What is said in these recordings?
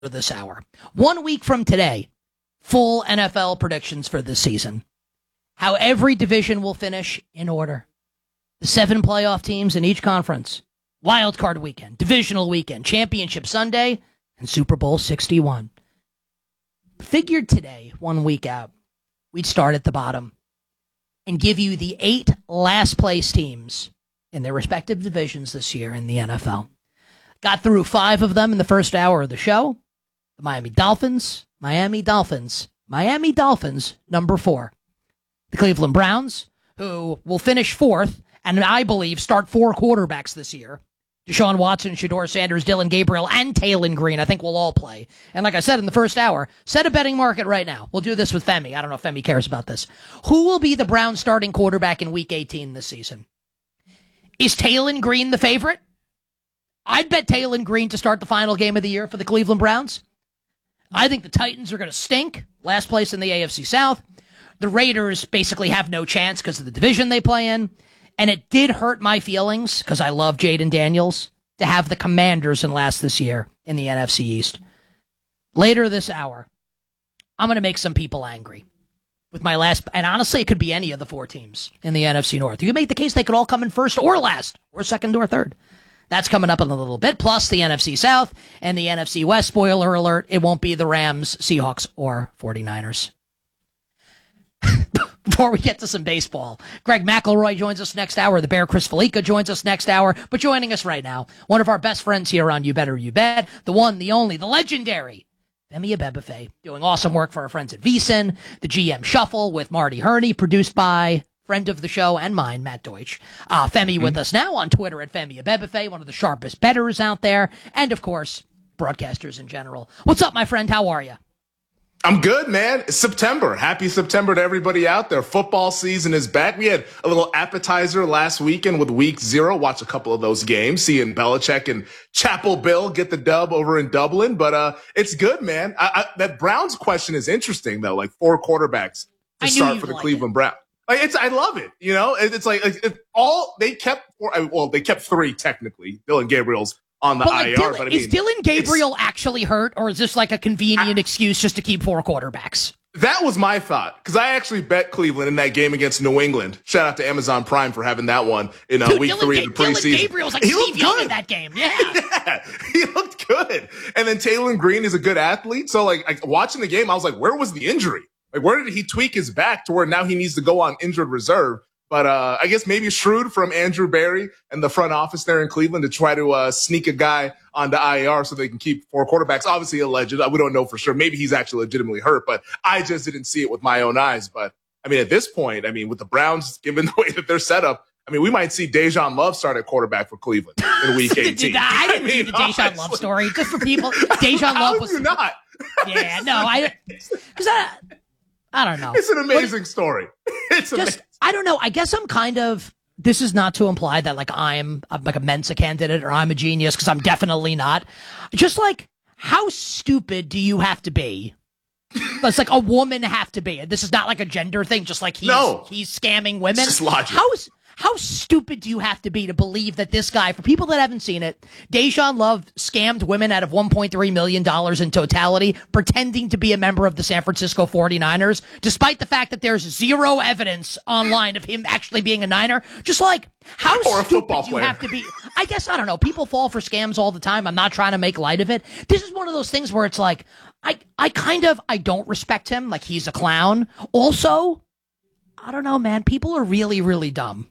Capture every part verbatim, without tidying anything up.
this hour. One week from today, full N F L predictions for this season. How every division will finish in order. The seven playoff teams in each conference. Wild card weekend, divisional weekend, championship Sunday, and Super Bowl sixty-one. Figured today, one week out, we'd start at the bottom and give you the eight last place teams in their respective divisions this year in the N F L. Got through five of them in the first hour of the show. The Miami Dolphins, Miami Dolphins, Miami Dolphins, number four. The Cleveland Browns, who will finish fourth, and I believe start four quarterbacks this year. Deshaun Watson, Shedeur Sanders, Dylan Gabriel, and Taylon Green, I think will all play. And like I said in the first hour, set a betting market right now. We'll do this with Femi. I don't know if Femi cares about this. Who will be the Browns starting quarterback in week eighteen this season? Is Taylon Green the favorite? I'd bet Taylon Green to start the final game of the year for the Cleveland Browns. I think the Titans are going to stink. Last place in the A F C South. The Raiders basically have no chance because of the division they play in. And it did hurt my feelings, because I love Jaden Daniels, to have the Commanders in last this year in the N F C East. Later this hour, I'm going to make some people angry with my last, and honestly, it could be any of the four teams in the N F C North. You can make the case they could all come in first or last, or second or third. That's coming up in a little bit, plus the N F C South and the N F C West. Spoiler alert, it won't be the Rams, Seahawks, or forty-niners. Before we get to some baseball, Greg McElroy joins us next hour. The Bear Chris Felica joins us next hour. But joining us right now, one of our best friends here on You Better You Bet, the one, the only, the legendary Femi Abebefe, doing awesome work for our friends at VSiN, the G M Shuffle with Marty Herney, produced by friend of the show and mine, Matt Deutsch. Uh, Femi mm-hmm. with us now on Twitter at Femi Abebefe, one of the sharpest bettors out there, and of course, broadcasters in general. What's up, my friend? How are you? I'm good, man. It's September. Happy September to everybody out there. Football season is back. We had a little appetizer last weekend with week zero. Watch a couple of those games, seeing Belichick and Chapel Bill get the dub over in Dublin. But uh, it's good, man. I, I, that Browns question is interesting, though, like four quarterbacks to start for the like Cleveland Browns. Like, it's, I love it. You know, it, it's like, like it, all they kept, four, well, they kept three technically. Dylan Gabriel's on the but like I R. Dylan, but I mean, is Dylan Gabriel actually hurt, or is this like a convenient I, excuse just to keep four quarterbacks? That was my thought, because I actually bet Cleveland in that game against New England. Shout out to Amazon Prime for having that one in uh, Dude, week Dylan, three of the preseason. Dylan Gabriel's like he Steve Young good. in that game. Yeah. yeah, he looked good. And then Taylon Green is a good athlete. So like, like watching the game, I was like, where was the injury? Like, where did he tweak his back to where now he needs to go on injured reserve? But uh, I guess maybe shrewd from Andrew Berry and the front office there in Cleveland to try to uh, sneak a guy onto I R so they can keep four quarterbacks. Obviously alleged. We don't know for sure. Maybe he's actually legitimately hurt, but I just didn't see it with my own eyes. But, I mean, at this point, I mean, with the Browns, given the way that they're set up, I mean, we might see Dejan Love start at quarterback for Cleveland in week eighteen. I didn't I mean, see the Dejan Love story. Just for people, Dejan Love was... How you not? Yeah, no, I... Because I... I don't know. It's an amazing but story. It's just, amazing. I don't know. I guess I'm kind of, this is not to imply that like I'm, I'm like a Mensa candidate or I'm a genius, because I'm definitely not. Just like, how stupid do you have to be? It's like a woman have to be. This is not like a gender thing, just like he's, no. he's scamming women. It's just logic. How is, How stupid do you have to be to believe that this guy, for people that haven't seen it, Dejan Love scammed women out of one point three million dollars in totality, pretending to be a member of the San Francisco forty-niners, despite the fact that there's zero evidence online of him actually being a Niner? Just like, how or stupid do you player. have to be? I guess, I don't know. People fall for scams all the time. I'm not trying to make light of it. This is one of those things where it's like, I, I kind of, I don't respect him. Like, he's a clown. Also, I don't know, man. People are really, really dumb.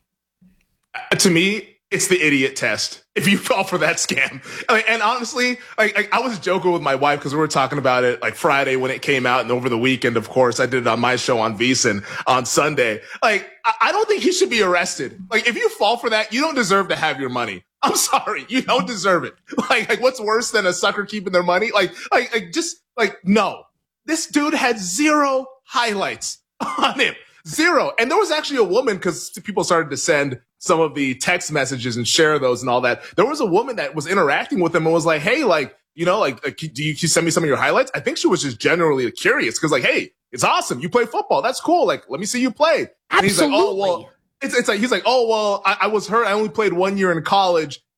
Uh, to me, it's the idiot test if you fall for that scam. Like, and honestly, like, like I was joking with my wife because we were talking about it like Friday when it came out, and over the weekend, of course, I did it on my show on VSiN on Sunday. Like, I, I don't think he should be arrested. Like, if you fall for that, you don't deserve to have your money. I'm sorry, you don't deserve it. Like, like what's worse than a sucker keeping their money? Like, like, like just like no. This dude had zero highlights on him. Zero. And there was actually a woman, because people started to send some of the text messages and share those and all that. There was a woman that was interacting with him and was like, hey, like, you know, like, like do you, can you send me some of your highlights? I think she was just generally curious because, like, hey, it's awesome. You play football. That's cool. Like, let me see you play. Absolutely. And he's like, oh, well, it's, it's like, he's like, oh, well, I, I was hurt. I only played one year in college.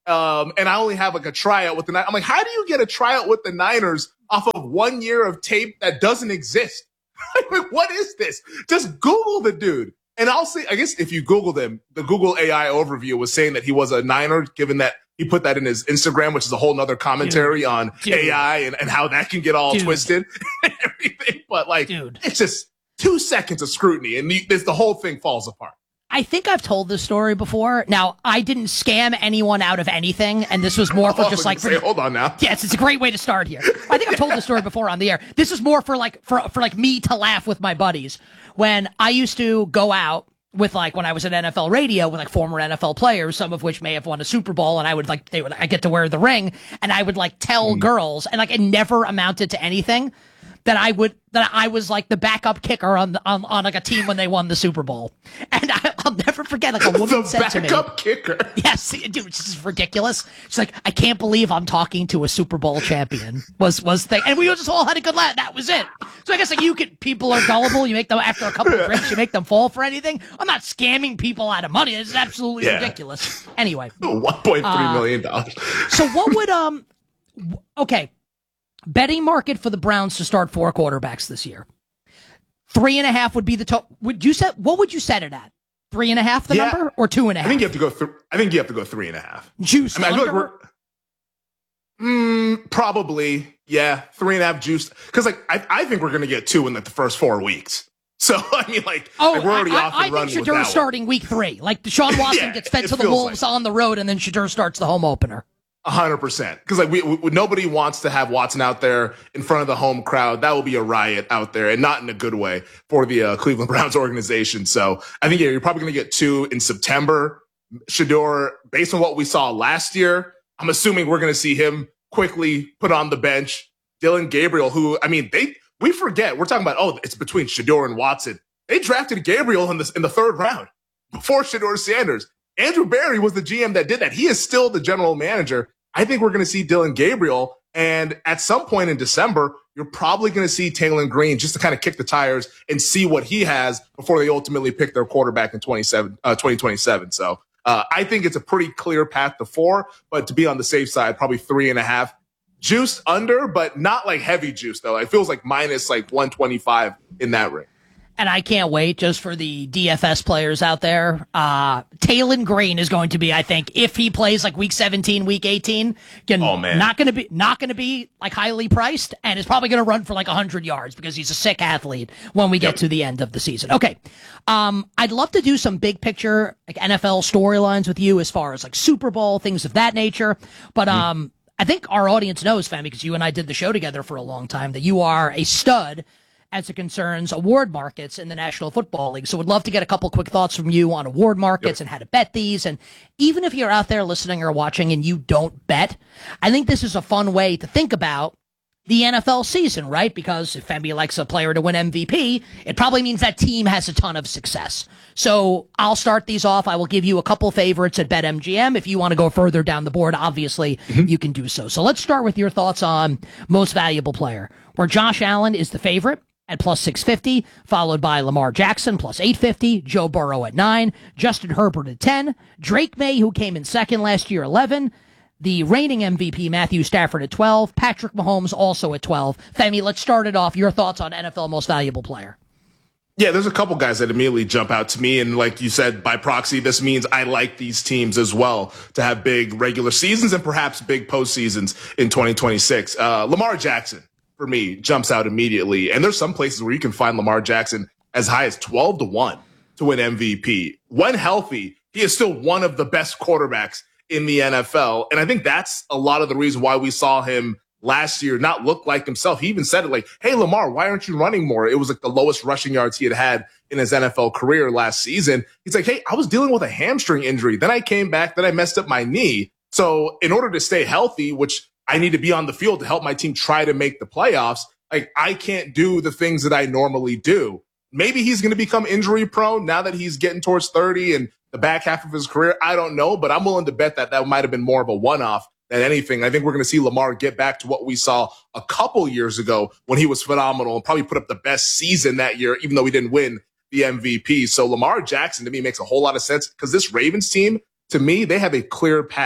Um, and I only have like a tryout with the Niners. I'm like, how do you get a tryout with the Niners off of one year of tape that doesn't exist? Like, what is this? Just Google the dude. And I'll say, I guess if you Googled him, the Google A I overview was saying that he was a Niner, given that he put that in his Instagram, which is a whole nother commentary dude, on dude. A I and, and how that can get all dude. twisted and everything. But like, dude. It's just two seconds of scrutiny and the, this, the whole thing falls apart. I think I've told this story before. Now, I didn't scam anyone out of anything, and this was more for oh, just like... For, say, hold on now. Yes, it's a great way to start here. I think I've told this story before on the air. This was more for like for, for like me to laugh with my buddies. When I used to go out with like when I was at N F L radio with like former N F L players, some of which may have won a Super Bowl, and I would like, they would, I get to wear the ring, and I would like tell mm. girls, and like it never amounted to anything, that I would, that I was like the backup kicker on, the, on, on like a team when they won the Super Bowl. And I, I'll never forget, like a woman said to me. The backup kicker. Yes, dude, this is ridiculous. She's like, I can't believe I'm talking to a Super Bowl champion was, was thing. And we just all had a good laugh. That was it. So I guess like you could, people are gullible. You make them, after a couple of drinks, you make them fall for anything. I'm not scamming people out of money. This is absolutely yeah. ridiculous. Anyway. one point three million dollars. Uh, so what would, um, okay. Betting market for the Browns to start four quarterbacks this year. Three and a half would be the top. Would you set? What would you set it at? Three and a half, the yeah, number, or two and a half? I think you have to go. Th- I think you have to go three and a half. Juice. I mean, I feel like we're. Mm, probably, yeah, three and a half juice. Because like I, I think we're gonna get two in like the first four weeks. So I mean, like, oh, like we're already I, off I, and running. I think Shedeur starting week three. Like Deshaun Watson yeah, gets fed to the Wolves like. on the road, and then Shedeur starts the home opener. A hundred percent. Because like we, we, nobody wants to have Watson out there in front of the home crowd. That will be a riot out there, and not in a good way for the uh, Cleveland Browns organization. So I think yeah, you're probably going to get two in September. Shedeur, based on what we saw last year, I'm assuming we're going to see him quickly put on the bench. Dillon Gabriel, who I mean, they we forget we're talking about. Oh, it's between Shedeur and Watson. They drafted Gabriel in this in the third round before Shedeur Sanders. Andrew Berry was the G M that did that. He is still the general manager. I think we're going to see Dillon Gabriel. And at some point in December, you're probably going to see Taylor Green just to kind of kick the tires and see what he has before they ultimately pick their quarterback in twenty-seven, uh, twenty twenty-seven. So uh, I think it's a pretty clear path to four, but to be on the safe side, probably three and a half. Juiced under, but not like heavy juice, though. It feels like minus like one twenty-five in that range. And I can't wait just for the D F S players out there. Uh, Taylor Green is going to be, I think, if he plays like week seventeen, week eighteen, can, oh, man. not going to be, not going to be like highly priced, and is probably going to run for like a hundred yards because he's a sick athlete when we get yep. to the end of the season. Okay. Um, I'd love to do some big picture, like N F L storylines with you as far as like Super Bowl, things of that nature. But, mm-hmm. um, I think our audience knows, Femi, because you and I did the show together for a long time, that you are a stud as it concerns award markets in the National Football League. So would love to get a couple quick thoughts from you on award markets yep. and how to bet these. And even if you're out there listening or watching and you don't bet, I think this is a fun way to think about the N F L season, right? Because if Femi likes a player to win M V P, it probably means that team has a ton of success. So I'll start these off. I will give you a couple favorites at BetMGM. If you want to go further down the board, obviously mm-hmm. you can do so. So let's start with your thoughts on most valuable player, where Josh Allen is the favorite at plus six fifty, followed by Lamar Jackson plus eight fifty, Joe Burrow at nine, Justin Herbert at ten, Drake May, who came in second last year, eleven, the reigning M V P Matthew Stafford at twelve, Patrick Mahomes also at twelve. Femi, let's start it off. Your thoughts on N F L most valuable player? Yeah, there's a couple guys that immediately jump out to me. And like you said, by proxy, this means I like these teams as well to have big regular seasons and perhaps big postseasons in twenty twenty-six. Uh, Lamar Jackson, for me, jumps out immediately. And there's some places where you can find Lamar Jackson as high as twelve to one to win M V P. When healthy, he is still one of the best quarterbacks in the N F L. And I think that's a lot of the reason why we saw him last year not look like himself. He even said it like, hey, Lamar, why aren't you running more? It was like the lowest rushing yards he had had in his N F L career last season. He's like, hey, I was dealing with a hamstring injury. Then I came back, then I messed up my knee. So in order to stay healthy, which I need to be on the field to help my team try to make the playoffs, like I can't do the things that I normally do. Maybe he's going to become injury prone now that he's getting towards thirty and the back half of his career. I don't know, but I'm willing to bet that that might have been more of a one-off than anything. I think we're going to see Lamar get back to what we saw a couple years ago when he was phenomenal and probably put up the best season that year, even though he didn't win the M V P. So Lamar Jackson to me makes a whole lot of sense because this Ravens team, to me, they have a clear path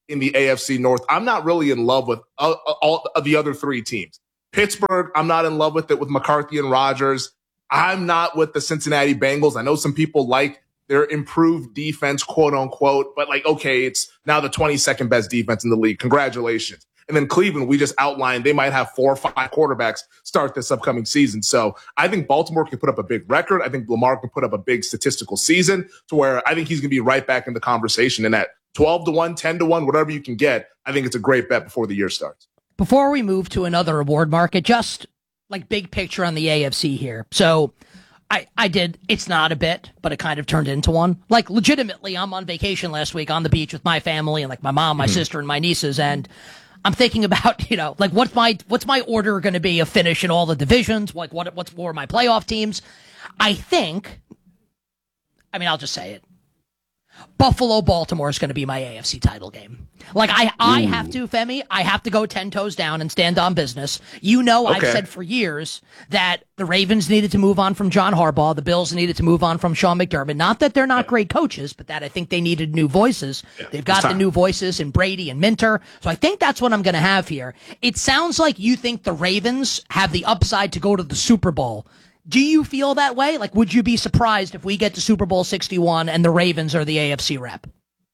in the A F C North. I'm not really in love with uh, all of the other three teams. Pittsburgh, I'm not in love with it with McCarthy and Rodgers. I'm not with the Cincinnati Bengals. I know some people like their improved defense, quote unquote, but like, okay, it's now the twenty-second best defense in the league. Congratulations. And then Cleveland, we just outlined they might have four or five quarterbacks start this upcoming season. So I think Baltimore can put up a big record. I think Lamar can put up a big statistical season to where I think he's going to be right back in the conversation. And at twelve to one, ten to one, whatever you can get, I think it's a great bet before the year starts. Before we move to another award market, just like big picture on the A F C here. So I, I did, it's not a bit, but it kind of turned into one. Like legitimately, I'm on vacation last week on the beach with my family and like my mom, my mm-hmm. sister, and my nieces. And I'm thinking about, you know, like what's my, what's my order going to be of finish in all the divisions? Like what, what's more my playoff teams? I think, I mean, I'll just say it. Buffalo, Baltimore is going to be my A F C title game. Like, I, I have to, Femi, I have to go ten toes down and stand on business. You know, okay. I've said for years that the Ravens needed to move on from John Harbaugh. The Bills needed to move on from Sean McDermott. Not that they're not yeah. great coaches, but that I think they needed new voices. Yeah, They've got the new voices in Brady and Minter. So I think that's what I'm going to have here. It sounds like you think the Ravens have the upside to go to the Super Bowl. Do you feel that way? Like, would you be surprised if we get to Super Bowl sixty-one and the Ravens are the A F C rep?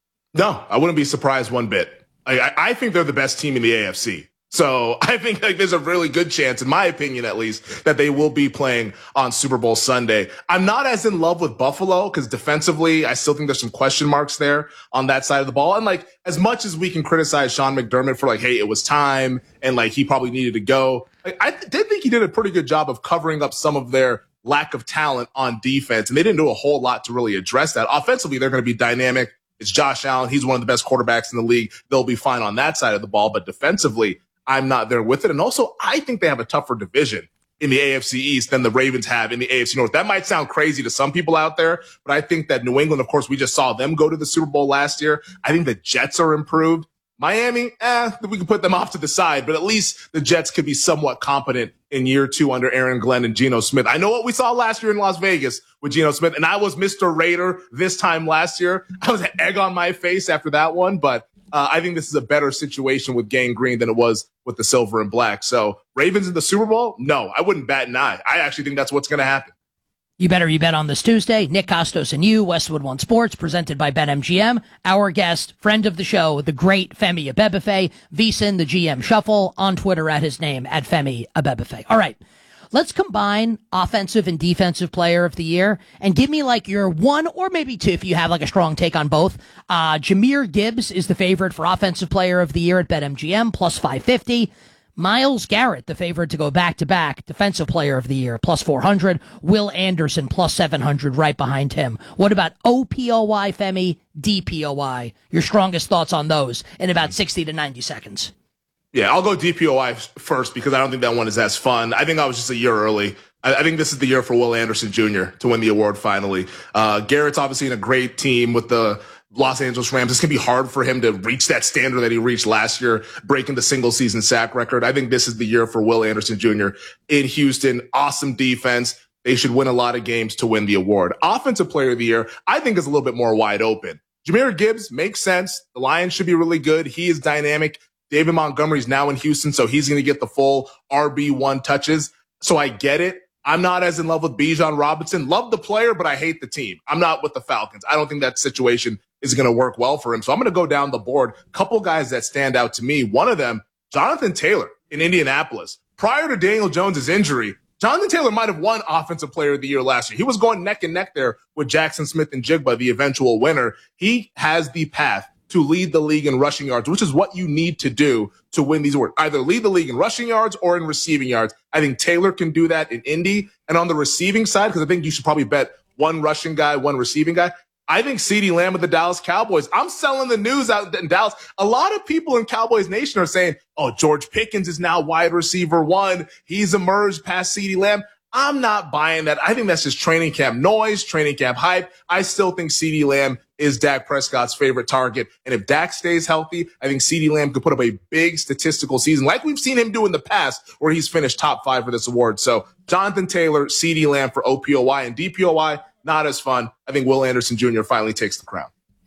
No, I wouldn't be surprised one bit. I, I think they're the best team in the A F C. So I think like there's a really good chance, in my opinion at least, that they will be playing on Super Bowl Sunday. I'm not as in love with Buffalo because defensively, I still think there's some question marks there on that side of the ball. And like, as much as we can criticize Sean McDermott for like, hey, it was time and like he probably needed to go, like, I th- did think he did a pretty good job of covering up some of their lack of talent on defense. And they didn't do a whole lot to really address that. Offensively, they're going to be dynamic. It's Josh Allen. He's one of the best quarterbacks in the league. They'll be fine on that side of the ball. But defensively, I'm not there with it. And also, I think they have a tougher division in the A F C East than the Ravens have in the A F C North. That might sound crazy to some people out there, but I think that New England, of course, we just saw them go to the Super Bowl last year. I think the Jets are improved. Miami, eh, we can put them off to the side, but at least the Jets could be somewhat competent in year two under Aaron Glenn and Geno Smith. I know what we saw last year in Las Vegas with Geno Smith, and I was Mister Raider this time last year. I was an egg on my face after that one, but uh, I think this is a better situation with Gang Green than it was with the silver and black. So Ravens in the Super Bowl? No, I wouldn't bat an eye. I actually think that's what's going to happen. You better you bet on this Tuesday. Nick Costos and you, Westwood One Sports, presented by BetMGM. Our guest, friend of the show, the great Femi Abebefe, VSiN, the G M Shuffle, on Twitter at his name, at Femi Abebefe. All right, let's combine offensive and defensive player of the year and give me like your one or maybe two if you have like a strong take on both. Uh, Jahmyr Gibbs is the favorite for offensive player of the year at BetMGM, plus five fifty. Myles Garrett, the favorite to go back-to-back, defensive player of the year, plus four hundred. Will Anderson, plus seven hundred, right behind him. What about O P O Y, Femi, D P O Y? Your strongest thoughts on those in about sixty to ninety seconds. Yeah, I'll go D P O Y first because I don't think that one is as fun. I think I was just a year early. I, I think this is the year for Will Anderson Junior to win the award finally. Uh, Garrett's obviously in a great team with the Los Angeles Rams. It's going to be hard for him to reach that standard that he reached last year, breaking the single season sack record. I think this is the year for Will Anderson Junior in Houston. Awesome defense. They should win a lot of games to win the award. Offensive player of the year, I think, is a little bit more wide open. Jahmyr Gibbs makes sense. The Lions should be really good. He is dynamic. David Montgomery's now in Houston, so he's going to get the full R B one touches. So I get it. I'm not as in love with Bijan Robinson. Love the player, but I hate the team. I'm not with the Falcons. I don't think that situation is going to work well for him. So I'm going to go down the board. Couple guys that stand out to me. One of them, Jonathan Taylor in Indianapolis. Prior to Daniel Jones' injury, Jonathan Taylor might have won Offensive Player of the Year last year. He was going neck and neck there with Jackson Smith and Jigba, the eventual winner. He has the path to lead the league in rushing yards, which is what you need to do to win these awards. Either lead the league in rushing yards or in receiving yards. I think Taylor can do that in Indy. And on the receiving side, because I think you should probably bet one rushing guy, one receiving guy, I think CeeDee Lamb of the Dallas Cowboys. I'm selling the news out in Dallas. A lot of people in Cowboys Nation are saying, oh, George Pickens is now wide receiver one. He's emerged past CeeDee Lamb. I'm not buying that. I think that's just training camp noise, training camp hype. I still think CeeDee Lamb is Dak Prescott's favorite target. And if Dak stays healthy, I think CeeDee Lamb could put up a big statistical season like we've seen him do in the past where he's finished top five for this award. So Jonathan Taylor, CeeDee Lamb for O P O Y, and D P O Y, not as fun. I think Will Anderson Junior finally takes the crown.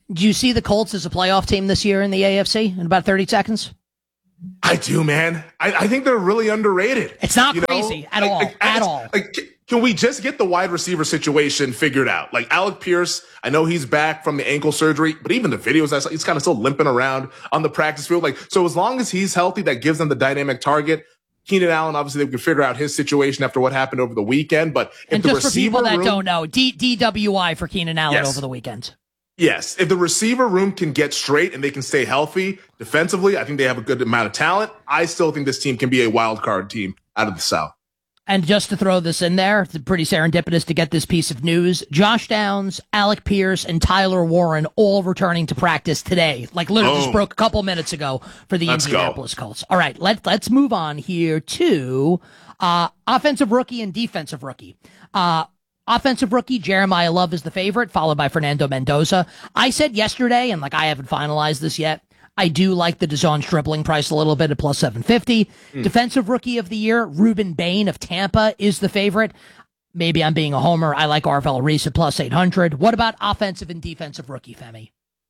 Do you see the Colts as a playoff team this year in the A F C in about thirty seconds? I do, man. I, I think they're really underrated. It's not you crazy know? at like, all, like, at just, all. Like, can we just get the wide receiver situation figured out? Like Alec Pierce, I know he's back from the ankle surgery, but even the videos I saw, he's kind of still limping around on the practice field. Like, so as long as he's healthy, that gives them the dynamic target. Keenan Allen, obviously, they can figure out his situation after what happened over the weekend. But if and the just for people that room, don't know, D- DWI for Keenan Allen yes. over the weekend. Yes, if the receiver room can get straight and they can stay healthy defensively, I think they have a good amount of talent. I still think this team can be a wild card team out of the South. And just to throw this in there, it's pretty serendipitous to get this piece of news. Josh Downs, Alec Pierce, and Tyler Warren all returning to practice today. Like literally just broke a couple minutes ago for the Let's Indianapolis go. Colts. All right, let, let's move on here to uh, offensive rookie and defensive rookie. Uh, Offensive rookie, Jeremiah Love is the favorite, followed by Fernando Mendoza. I said yesterday, and like I haven't finalized this yet, I do like the DeJon Stribling price a little bit at plus seven fifty. Mm. Defensive rookie of the year, Ruben Bain of Tampa is the favorite. Maybe I'm being a homer. I like Arvell Reese at plus eight hundred. What about offensive and defensive rookie, Femi?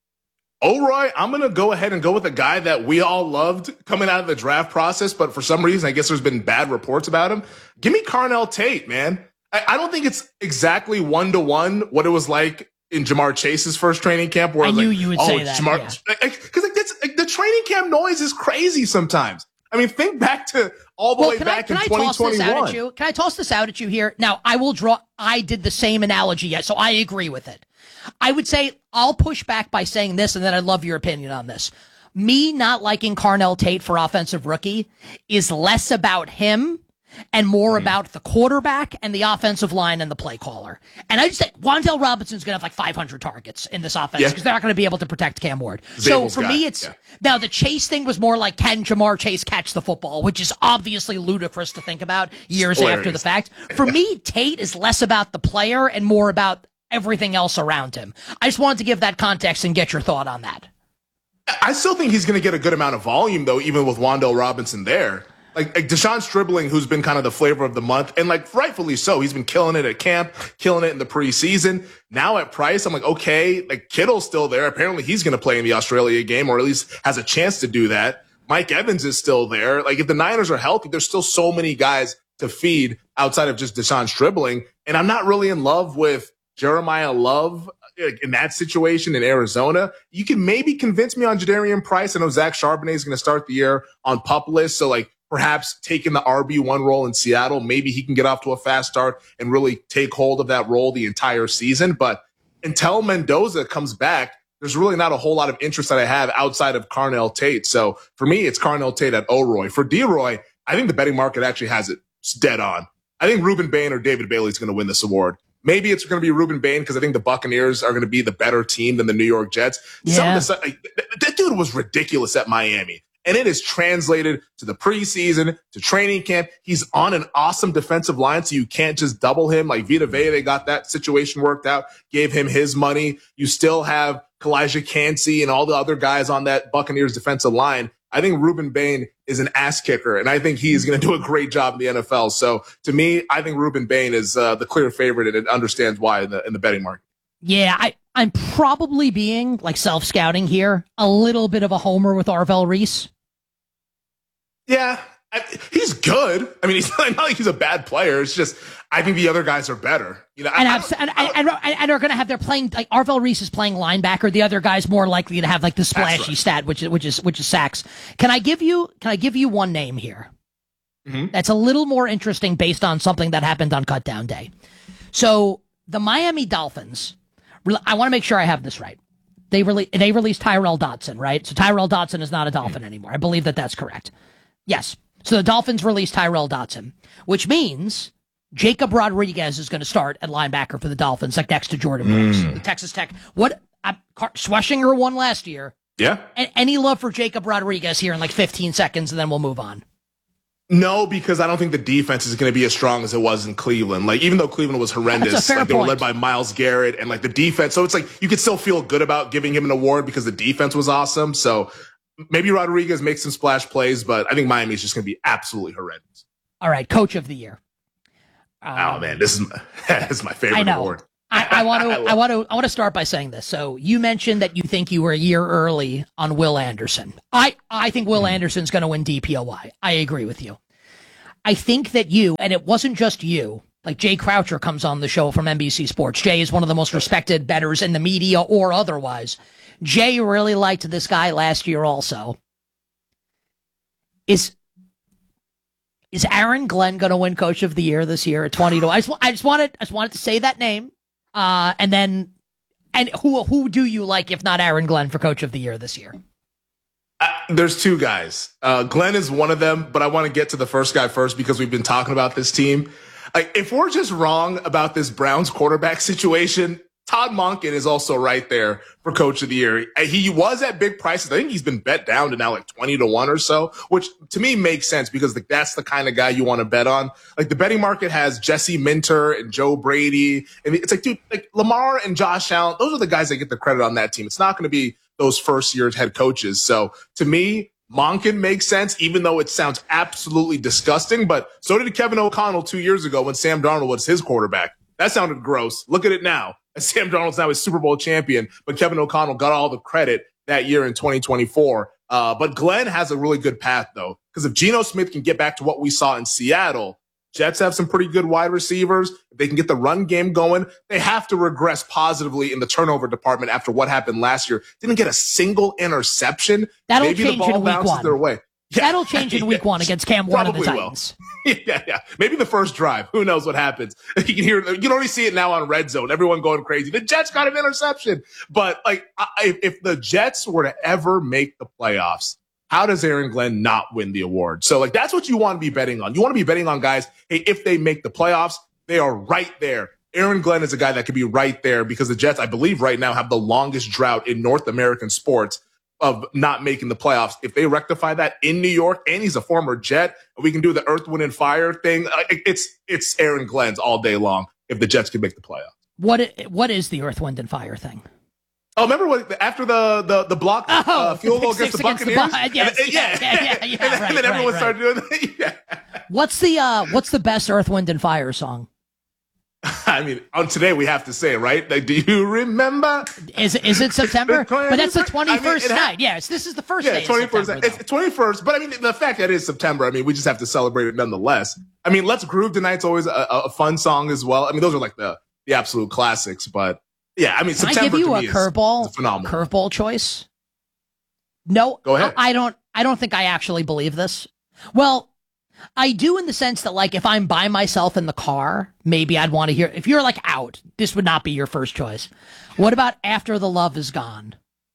Oh, Roy, I'm going to go ahead and go with a guy that we all loved coming out of the draft process, but for some reason, I guess there's been bad reports about him. Give me Carnell Tate, man. I don't think it's exactly one to one what it was like in Jamar Chase's first training camp. Where I knew like, you would oh, say that. Because yeah. like, like, like, the training camp noise is crazy sometimes. I mean, think back to all the well, way can back I, can in I twenty toss twenty-one. this out at you? Can I toss this out at you here? Now, I will draw. I did the same analogy, yet, so I agree with it. I would say I'll push back by saying this, and then I'd love your opinion on this. Me not liking Carnell Tate for offensive rookie is less about him and more mm. about the quarterback and the offensive line and the play caller. And I just think Wan'Dale Robinson's going to have like five hundred targets in this offense because yeah. they're not going to be able to protect Cam Ward. Zabel's so for guy. me, it's yeah. now the Chase thing was more like, can Jamar Chase catch the football, which is obviously ludicrous to think about years Hilarious. after the fact. For me, Tate is less about the player and more about everything else around him. I just wanted to give that context and get your thought on that. I still think he's going to get a good amount of volume, though, even with Wan'Dale Robinson there. Like, like DeJon Stribling, who's been kind of the flavor of the month, and like rightfully so, he's been killing it at camp, killing it in the preseason. Now at Price, I'm like, okay, like Kittle's still there. Apparently he's going to play in the Australia game, or at least has a chance to do that. Mike Evans is still there. Like if the Niners are healthy, there's still so many guys to feed outside of just DeJon Stribling. And I'm not really in love with Jeremiah Love in that situation in Arizona. You can maybe convince me on Jadarian Price. I know Zach Charbonnet is going to start the year on PUP list. So like, perhaps taking the R B one role in Seattle, maybe he can get off to a fast start and really take hold of that role the entire season. But until Mendoza comes back, there's really not a whole lot of interest that I have outside of Carnell Tate. So for me, it's Carnell Tate at O-Roy. For D-Roy, I think the betting market actually has it dead on. I think Ruben Bain or David Bailey is going to win this award. Maybe it's going to be Ruben Bain because I think the Buccaneers are going to be the better team than the New York Jets. Yeah. Some of the, like, that dude was ridiculous at Miami. And it is translated to the preseason, to training camp. He's on an awesome defensive line, so you can't just double him. Like Vita Vea, they got that situation worked out, gave him his money. You still have Kalijah Kancey and all the other guys on that Buccaneers defensive line. I think Ruben Bain is an ass kicker, and I think he is going to do a great job in the N F L. So to me, I think Ruben Bain is uh, the clear favorite, and it understands why in the, in the betting market. Yeah, I, I'm probably being like self-scouting here, a little bit of a homer with Arvell Reese. Yeah, I, he's good. I mean, he's not like he's a bad player. It's just I think the other guys are better. You know, and I, have, and, and, and, and are going to have their playing like Arvell Reese is playing linebacker. The other guy's more likely to have like the splashy right. stat, which is which is which is sacks. Can I give you? Can I give you one name here? Mm-hmm. That's a little more interesting based on something that happened on Cutdown Day. So the Miami Dolphins. I want to make sure I have this right. They rele- they released Tyrell Dodson, right? So Tyrell Dodson is not a Dolphin anymore. I believe that that's correct. Yes. So the Dolphins released Tyrell Dodson, which means Jacob Rodriguez is going to start at linebacker for the Dolphins, like next to Jordan Brooks, mm. the Texas Tech. What uh, Schweschinger won last year. Yeah. A- any love for Jacob Rodriguez here in like fifteen seconds, and then we'll move on. No, because I don't think the defense is going to be as strong as it was in Cleveland. Like, even though Cleveland was horrendous, like they point. were led by Myles Garrett and like the defense. So it's like you could still feel good about giving him an award because the defense was awesome. So maybe Rodriguez makes some splash plays, but I think Miami is just going to be absolutely horrendous. All right, coach of the year. Um, oh man, this is my, this is my favorite I know. award. I, I want to, I want to, I want to start by saying this. So you mentioned that you think you were a year early on Will Anderson. I, I think Will mm. Anderson's going to win D P O Y. I agree with you. I think that you, and it wasn't just you, like Jay Croucher comes on the show from N B C Sports. Jay is one of the most respected bettors in the media or otherwise. Jay really liked this guy last year also. Is, is Aaron Glenn going to win Coach of the Year this year at twenty to one? I just, I just wanted, I just wanted to say that name. Uh, and then, and who who do you like if not Aaron Glenn for Coach of the Year this year? Uh, there's two guys. Uh, Glenn is one of them, but I want to get to the first guy first because we've been talking about this team. Like, if we're just wrong about this Browns quarterback situation, Todd Monken is also right there for Coach of the Year. He was at big prices. I think he's been bet down to now like twenty to one or so, which to me makes sense because like that's the kind of guy you want to bet on. Like the betting market has Jesse Minter and Joe Brady. And it's like, dude, like Lamar and Josh Allen, those are the guys that get the credit on that team. It's not going to be those first year head coaches. So to me, Monken makes sense, even though it sounds absolutely disgusting. But so did Kevin O'Connell two years ago when Sam Darnold was his quarterback. That sounded gross. Look at it now. Sam Darnold's now a Super Bowl champion, but Kevin O'Connell got all the credit that year in twenty twenty-four. Uh, but Glenn has a really good path, though, because if Geno Smith can get back to what we saw in Seattle, Jets have some pretty good wide receivers. If they can get the run game going, they have to regress positively in the turnover department after what happened last year. Didn't get a single interception. That'll Maybe change the ball in week bounces one. their way. Yeah. That'll change in week yeah. one against Cam Warren and the Probably Titans. Will. yeah, yeah. Maybe the first drive. Who knows what happens? You can hear, you can already see it now on Red Zone. Everyone going crazy. The Jets got an interception. But like, I, if the Jets were to ever make the playoffs, how does Aaron Glenn not win the award? So like, that's what you want to be betting on. You want to be betting on guys. Hey, if they make the playoffs, they are right there. Aaron Glenn is a guy that could be right there because the Jets, I believe right now have the longest drought in North American sports of not making the playoffs. If they rectify that in New York, and he's a former Jet, and we can do the Earth, Wind, and Fire thing, it's it's Aaron Glenn's all day long if the Jets can make the playoffs. What what is the Earth, Wind, and Fire thing? Oh, remember what after the the the block oh, uh, field goal against the Buccaneers? Against the, yes, and, yeah, yeah, yeah, yeah, and, then, right, and then everyone right, started right. doing that. Yeah. What's the uh, what's the best Earth, Wind, and Fire song? I mean, on today we have to say, right? Like, do you remember? Is is it September? But that's the twenty-first I mean, night. Yes, this is the first yeah, day. twenty-first. September, it's twenty-first. But I mean, the fact that it is September, I mean, we just have to celebrate it nonetheless. I mean, Let's Groove Tonight's always a, a fun song as well. I mean, those are like the the absolute classics. But yeah, I mean, Can September I give you to a me curveball? is, is phenomenal. Curveball choice? No, go ahead. I, I don't. I don't think I actually believe this. Well, I do in the sense that, like, if I'm by myself in the car, maybe I'd want to hear. If you're like out, this would not be your first choice. What about After the Love Is Gone?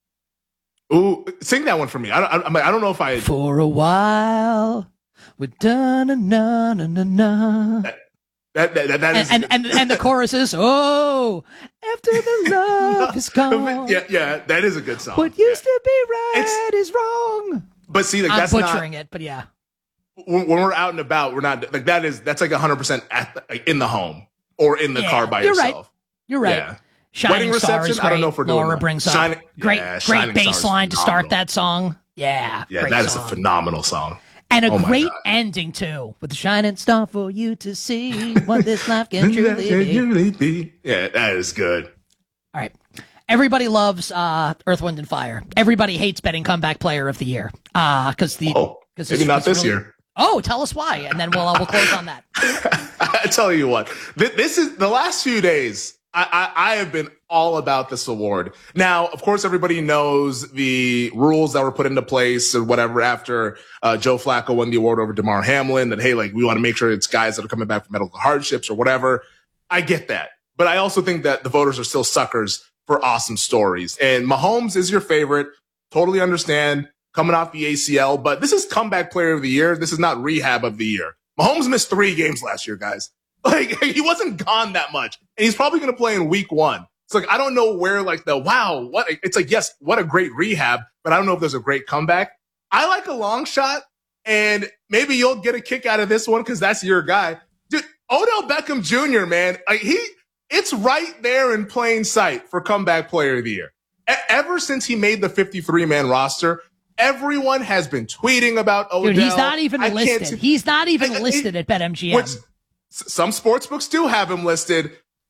Ooh, sing that one for me. I don't. I, I don't know if I. For a while, we're done na na na na na. That, that, that, that is and, and, and and the chorus is, oh, after the love is gone. Yeah, yeah, that is a good song. What used yeah. to be right it's, is wrong. But see, like, I'm that's butchering not, it, but yeah. When, when we're out and about, we're not like that. Is that's like a hundred percent like in the home or in the yeah, car by you're yourself. Right. You're right. Yeah. Shining Wedding reception. Star I don't know if we're doing Laura that. brings up Shining, great, yeah, great bass line to start phenomenal. that song. Yeah, yeah, great that is song. a phenomenal song. And a oh great ending, too, with the shining star for you to see what this life can truly be. Yeah, that is good. All right. Everybody loves uh, Earth, Wind, and Fire. Everybody hates betting comeback player of the year. Uh, cause the, oh, cause maybe not this really, year. Oh, tell us why, and then we'll, uh, we'll close on that. I tell you what, th- this is the last few days. I, I, I have been all about this award. Now, of course, everybody knows the rules that were put into place or whatever after uh, Joe Flacco won the award over DeMar Hamlin. That, hey, like, we want to make sure it's guys that are coming back from medical hardships or whatever. I get that. But I also think that the voters are still suckers for awesome stories. And Mahomes is your favorite. Totally understand coming off the A C L. But this is comeback player of the year. This is not rehab of the year. Mahomes missed three games last year, guys. Like, he wasn't gone that much. And he's probably going to play in week one. It's like, I don't know where, like, the wow, what, it's like, yes, what a great rehab, but I don't know if there's a great comeback. I like a long shot, and maybe you'll get a kick out of this one because that's your guy. Dude, Odell Beckham Junior, man, like, he, it's right there in plain sight for comeback player of the year. E- ever since he made the fifty-three man roster, everyone has been tweeting about Odell. Dude, he's not even I listed. He's not even I, listed I, at BetMGM. Which, some sports books do have him listed.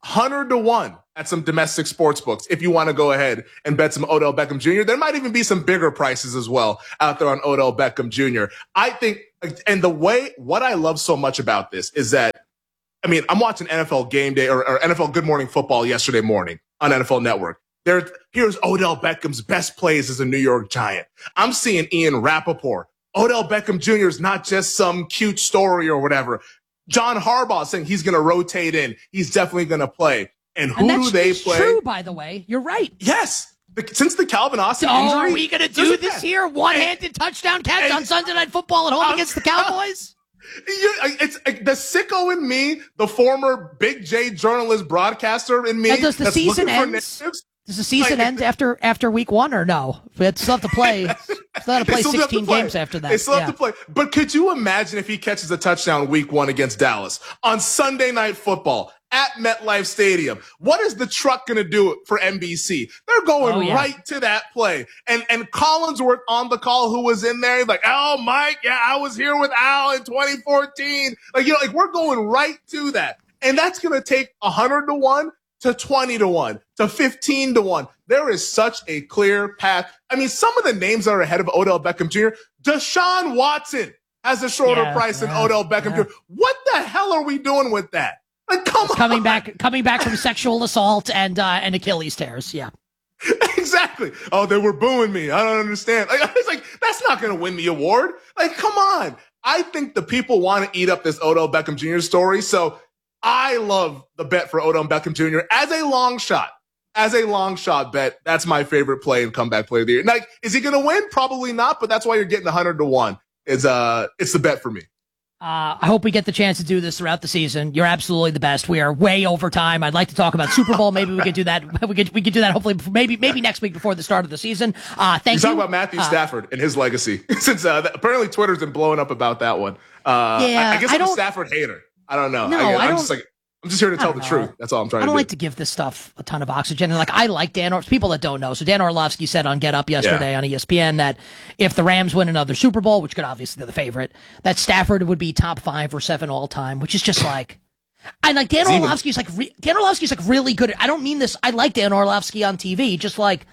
one hundred to one at some domestic sports books if you want to go ahead and bet some Odell Beckham Junior There might even be some bigger prices as well out there on Odell Beckham Junior I think, and the way, what I love so much about this is that, I mean, I'm watching N F L Game Day or, or N F L Good Morning Football yesterday morning on N F L Network. There, here's Odell Beckham's best plays as a New York Giant. I'm seeing Ian Rappaport. Odell Beckham Junior is not just some cute story or whatever. John Harbaugh saying he's going to rotate in. He's definitely going to play. And who and do they play? True, by the way. You're right. Yes. The, since the Calvin Austin oh, injury. Are we going to do this that? here? One-handed touchdown catch and, on Sunday Night Football at home um, against the Cowboys? You, it's the sicko in me, the former Big J journalist broadcaster in me. And does the that's season end? Does the season like, end after after week one or no? We still have to play. Still have to play sixteen play. games after that. They still yeah. have to play. But could you imagine if he catches a touchdown week one against Dallas on Sunday Night Football at MetLife Stadium? What is the truck going to do for N B C? They're going oh, yeah. right to that play. And and Collinsworth on the call, who was in there, like, oh, Mike, yeah, I was here with Al in twenty fourteen. Like, you know, like we're going right to that. And that's going to take one hundred to one to twenty to one to fifteen to one. There is such a clear path. I mean, some of the names that are ahead of Odell Beckham Junior Deshaun Watson has a shorter yeah, price yeah, than Odell Beckham yeah. Junior What the hell are we doing with that? Like, come on. Coming back, coming back from sexual assault and uh, and Achilles tears. Yeah, exactly. Oh, they were booing me. I don't understand. Like, I was like, that's not going to win the award. Like, come on. I think the people want to eat up this Odell Beckham Junior story. So I love the bet for Odell Beckham Junior as a long shot. As a long shot bet, that's my favorite play and comeback play of the year. Like, is he going to win? Probably not, but that's why you're getting one hundred to one. Is uh, it's the bet for me. Uh, I hope we get the chance to do this throughout the season. You're absolutely the best. We are way over time. I'd like to talk about Super Bowl. Maybe we could do that. We could we could do that hopefully maybe maybe next week before the start of the season. Uh, thank you. Talk about Matthew uh, Stafford and his legacy, since uh, apparently Twitter's been blowing up about that one. Uh, yeah, I, I guess I I'm a don't, Stafford hater. I don't know. No, I, I I'm don't. just like. I'm just here to tell the know. truth. That's all I'm trying I to do. don't like to give this stuff a ton of oxygen. And like, I like Dan Or people that don't know. So Dan Orlovsky said on Get Up yesterday yeah. on E S P N that if the Rams win another Super Bowl, which could obviously be the favorite, that Stafford would be top five or seven all time, which is just like, I like Dan Orlovsky's like, re, Dan Orlovsky's like really good. At, I don't mean this. I like Dan Orlovsky on T V. Just like,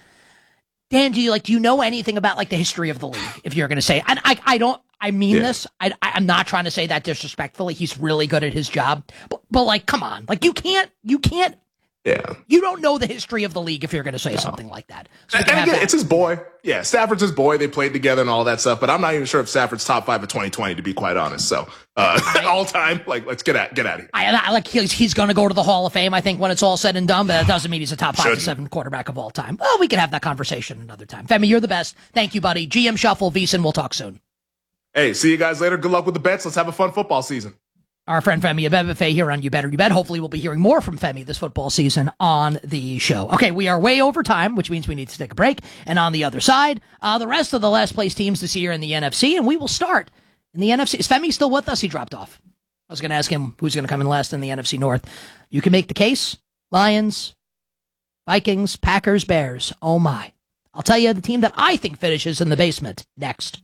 Dan, do you like, do you know anything about like the history of the league? If you're going to say, and I, I don't, I mean yeah. this. I, I, I'm not trying to say that disrespectfully. He's really good at his job, but, but like, come on, like you can't, you can't. Yeah. You don't know the history of the league if you're going to say no. something like that. So and again, that. It's his boy. Yeah, Stafford's his boy. They played together and all that stuff. But I'm not even sure if Stafford's top five of twenty twenty, to be quite honest. So uh, I, all time, like, let's get at get out of here. I, I like he's, he's going to go to the Hall of Fame. I think when it's all said and done, but that doesn't mean he's a top five Shouldn't. to seven quarterback of all time. Well, we can have that conversation another time. Femi, you're the best. Thank you, buddy. G M Shuffle, Veasan. We'll talk soon. Hey, see you guys later. Good luck with the bets. Let's have a fun football season. Our friend Femi Abebefe here on You Better You Bet. Hopefully we'll be hearing more from Femi this football season on the show. Okay, we are way over time, which means we need to take a break. And on the other side, uh, the rest of the last place teams this year in the N F C, and we will start in the N F C. Is Femi still with us? He dropped off. I was going to ask him who's going to come in last in the N F C North. You can make the case. Lions, Vikings, Packers, Bears. Oh my. I'll tell you the team that I think finishes in the basement next.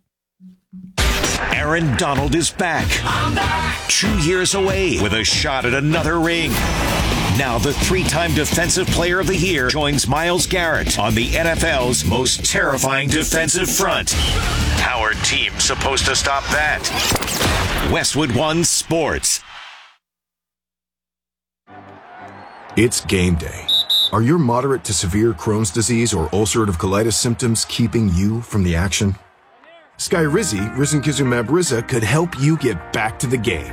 Aaron Donald is back. I'm back. Two years away with a shot at another ring. Now the three-time Defensive Player of the Year joins Myles Garrett on the N F L's most terrifying defensive front. How are teams supposed to stop that? Westwood One Sports. It's game day. Are your moderate to severe Crohn's disease or ulcerative colitis symptoms keeping you from the action? Skyrizi, risankizumab Riza, could help you get back to the game.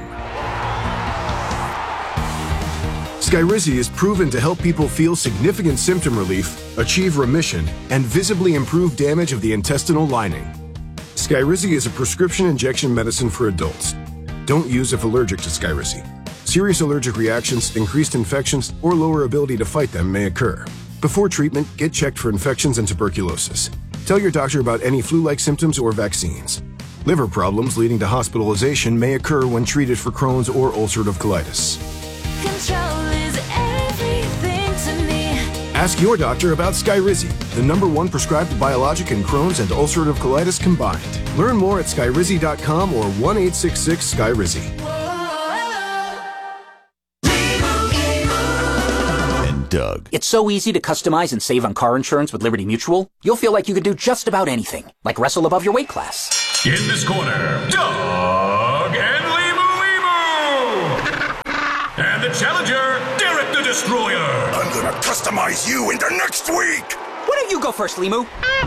Skyrizi is proven to help people feel significant symptom relief, achieve remission, and visibly improve damage of the intestinal lining. Skyrizi is a prescription injection medicine for adults. Don't use if allergic to Skyrizi. Serious allergic reactions, increased infections, or lower ability to fight them may occur. Before treatment, get checked for infections and tuberculosis. Tell your doctor about any flu-like symptoms or vaccines. Liver problems leading to hospitalization may occur when treated for Crohn's or ulcerative colitis. Control is everything to me. Ask your doctor about Skyrizi, the number one prescribed biologic in Crohn's and ulcerative colitis combined. Learn more at skyrizi dot com or one eight six six Skyrizi. Doug. It's so easy to customize and save on car insurance with Liberty Mutual. You'll feel like you could do just about anything, like wrestle above your weight class. In this corner, Doug and Limu Limu! And the challenger, Derek the Destroyer. I'm gonna customize you into next week! Why don't you go first, Limu?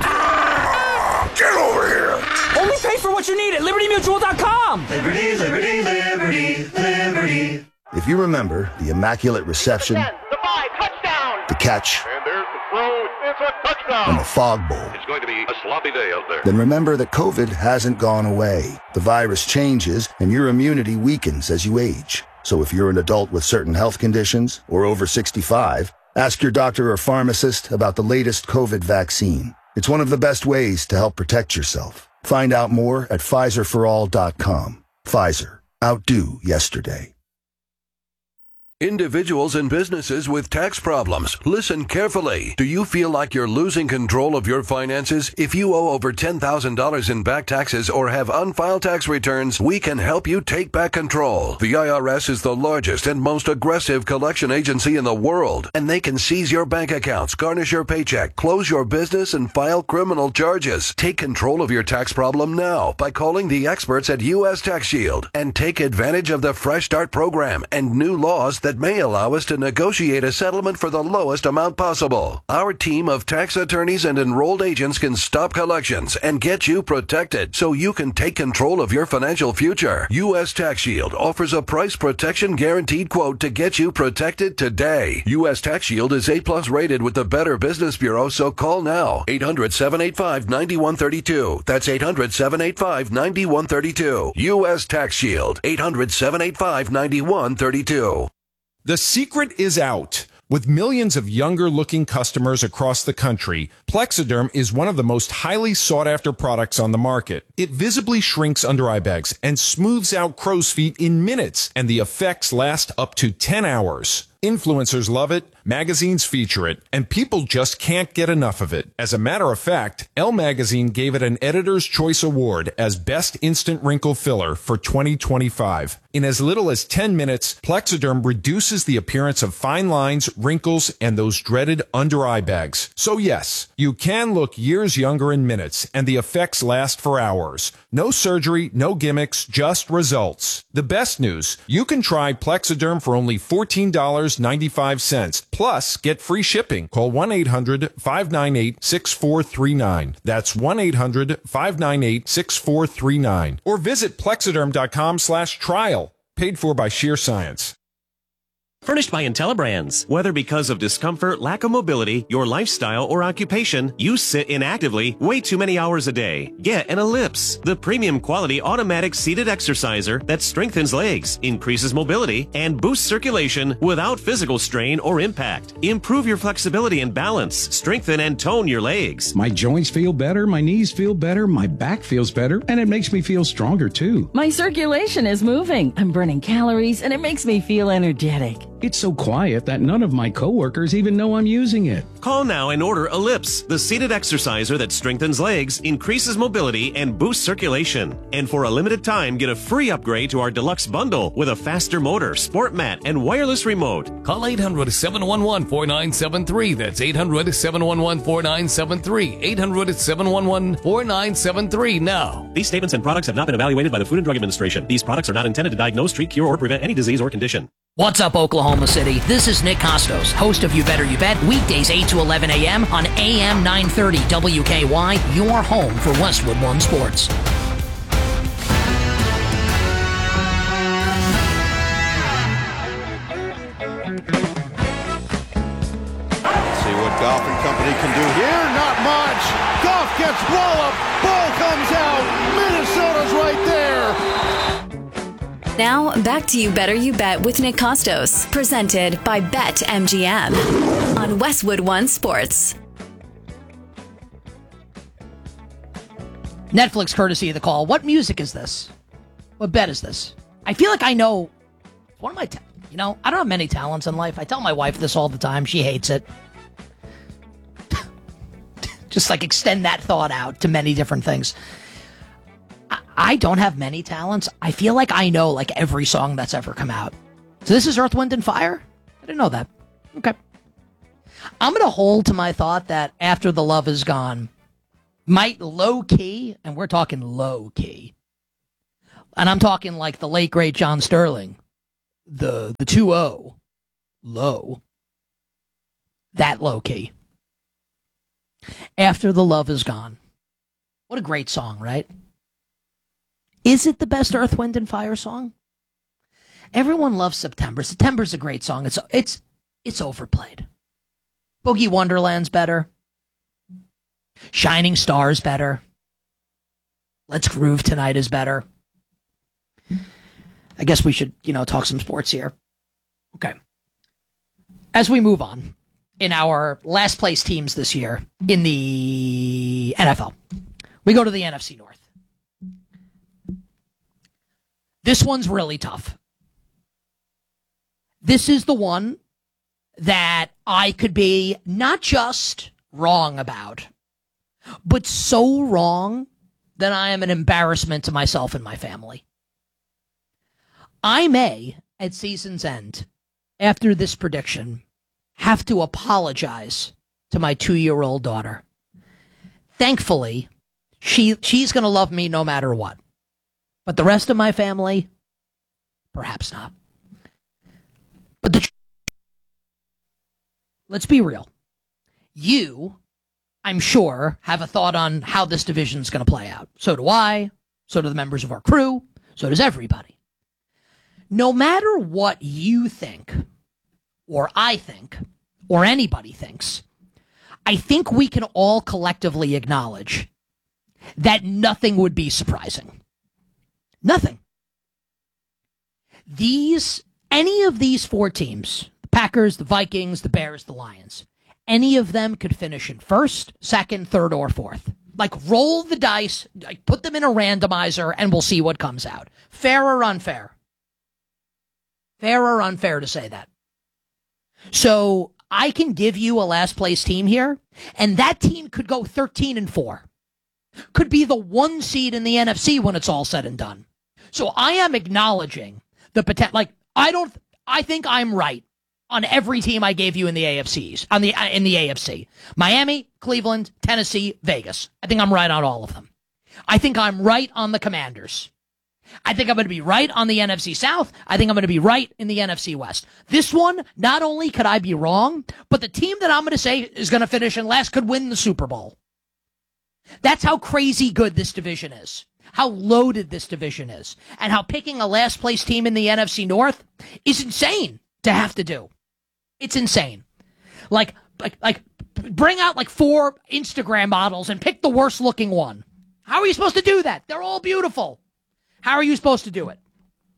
Ah, get over here! Only pay for what you need at liberty mutual dot com! Liberty, liberty, liberty, liberty. If you remember the immaculate reception, ten, the five, touchdown. The catch, and there's the throw, it's a touchdown. And the fog bowl, it's going to be a sloppy day out there. Then remember that COVID hasn't gone away. The virus changes and your immunity weakens as you age. So if you're an adult with certain health conditions or over sixty-five, ask your doctor or pharmacist about the latest COVID vaccine. It's one of the best ways to help protect yourself. Find out more at Pfizer for all dot com. Pfizer. Outdo yesterday. Individuals and businesses with tax problems, listen carefully. Do you feel like you're losing control of your finances? If you owe over ten thousand dollars in back taxes or have unfiled tax returns, we can help you take back control. The I R S is the largest and most aggressive collection agency in the world, and they can seize your bank accounts, garnish your paycheck, close your business, and file criminal charges. Take control of your tax problem now by calling the experts at U S Tax Shield and take advantage of the Fresh Start program and new laws that may allow us to negotiate a settlement for the lowest amount possible. Our team of tax attorneys and enrolled agents can stop collections and get you protected so you can take control of your financial future. U S Tax Shield offers a price protection guaranteed quote to get you protected today. U S Tax Shield is A plus rated with the Better Business Bureau, so call now. eight hundred, seven eight five, nine one three two. That's eight hundred, seven eight five, nine one three two. U S Tax Shield. eight hundred, seven eight five, nine one three two. The secret is out. With millions of younger-looking customers across the country, Plexiderm is one of the most highly sought-after products on the market. It visibly shrinks under-eye bags and smooths out crow's feet in minutes, and the effects last up to ten hours. Influencers love it, magazines feature it, and people just can't get enough of it. As a matter of fact, Elle Magazine gave it an Editor's Choice Award as Best Instant Wrinkle Filler for twenty twenty-five. In as little as ten minutes, Plexiderm reduces the appearance of fine lines, wrinkles, and those dreaded under-eye bags. So yes, you can look years younger in minutes, and the effects last for hours. No surgery, no gimmicks, just results. The best news, you can try Plexiderm for only fourteen dollars and ninety-five cents. Plus, get free shipping. Call one eight hundred, five nine eight, six four three nine. That's one eight hundred, five nine eight, six four three nine. Or visit plexiderm.com slash trial. Paid for by Sheer Science. Furnished by IntelliBrands. Whether because of discomfort, lack of mobility, your lifestyle, or occupation, you sit inactively way too many hours a day. Get an Ellipse, the premium quality automatic seated exerciser that strengthens legs, increases mobility, and boosts circulation without physical strain or impact. Improve your flexibility and balance, strengthen and tone your legs. My joints feel better, my knees feel better, my back feels better, and it makes me feel stronger too. My circulation is moving. I'm burning calories, and it makes me feel energetic. It's so quiet that none of my coworkers even know I'm using it. Call now and order Ellipse, the seated exerciser that strengthens legs, increases mobility, and boosts circulation. And for a limited time, get a free upgrade to our deluxe bundle with a faster motor, sport mat, and wireless remote. Call eight hundred, seven one one, four nine seven three. That's eight hundred, seven one one, four nine seven three. eight hundred, seven one one, four nine seven three now. These statements and products have not been evaluated by the Food and Drug Administration. These products are not intended to diagnose, treat, cure, or prevent any disease or condition. What's up, Oklahoma City? This is Nick Costos, host of You Better You Bet, weekdays eight to eleven a.m. on A M nine thirty W K Y, your home for Westwood One Sports. See what Goff and company can do here. Not much. Goff gets walloped. Ball comes out. Minnesota's right there. Now, back to You Better You Bet with Nick Costos, presented by BetMGM on Westwood One Sports. Netflix courtesy of the call. What music is this? What bet is this? I feel like I know one of my, ta- you know, I don't have many talents in life. I tell my wife this all the time. She hates it. Just like extend that thought out to many different things. I don't have many talents. I feel like I know like every song that's ever come out. So this is Earth, Wind, and Fire? I didn't know that. Okay. I'm going to hold to my thought that After the Love Is Gone might low-key, and we're talking low-key, and I'm talking like the late, great John Sterling, the the two oh, low, that low-key. After the Love Is Gone. What a great song, right? Is it the best Earth, Wind, and Fire song? Everyone loves September. September's a great song. It's it's it's overplayed. Boogie Wonderland's better. Shining Star's better. Let's Groove Tonight is better. I guess we should, you know, talk some sports here. Okay. As we move on in our last place teams this year in the N F L, we go to the N F C North. This one's really tough. This is the one that I could be not just wrong about, but so wrong that I am an embarrassment to myself and my family. I may, at season's end, after this prediction, have to apologize to my two-year-old daughter. Thankfully, she she's going to love me no matter what. But the rest of my family, perhaps not. But the tr- let's be real. You, I'm sure, have a thought on how this division is going to play out. So do I. So do the members of our crew. So does everybody. No matter what you think, or I think, or anybody thinks, I think we can all collectively acknowledge that nothing would be surprising. Nothing. These, any of these four teams, the Packers, the Vikings, the Bears, the Lions, any of them could finish in first, second, third, or fourth. Like, roll the dice, like, put them in a randomizer, and we'll see what comes out. Fair or unfair? Fair or unfair to say that? So I can give you a last place team here, and that team could go thirteen and four. Could be the one seed in the N F C when it's all said and done. So I am acknowledging the potential. Like, I don't, I think I'm right on every team I gave you in the A F Cs, on the, in the A F C. Miami, Cleveland, Tennessee, Vegas. I think I'm right on all of them. I think I'm right on the Commanders. I think I'm going to be right on the N F C South. I think I'm going to be right in the N F C West. This one, not only could I be wrong, but the team that I'm going to say is going to finish in last could win the Super Bowl. That's how crazy good this division is, how loaded this division is, and how picking a last place team in the N F C North is insane to have to do. It's insane. Like, like, like, bring out like four Instagram models and pick the worst looking one. How are you supposed to do that? They're all beautiful. How are you supposed to do it?